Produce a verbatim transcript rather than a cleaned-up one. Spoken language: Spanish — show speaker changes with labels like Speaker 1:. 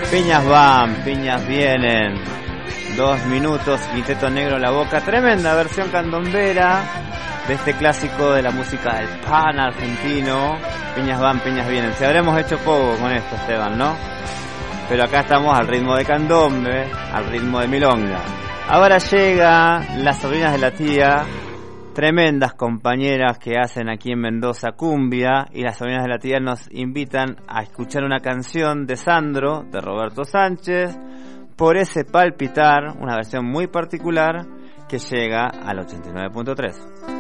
Speaker 1: Piñas van, piñas vienen. Dos minutos, Quinteto Negro en la boca. Tremenda versión candombera de este clásico de la música del pan argentino. Piñas van, piñas vienen. Se habremos hecho poco con esto, Esteban, ¿no? Pero acá estamos al ritmo de candombe, al ritmo de milonga. Ahora llega Las Sobrinas de la Tía, tremendas compañeras que hacen aquí en Mendoza cumbia, y Las Sobrinas de la Tía nos invitan a escuchar una canción de Sandro, de Roberto Sánchez, Por ese palpitar, una versión muy particular que llega al ochenta y nueve punto tres.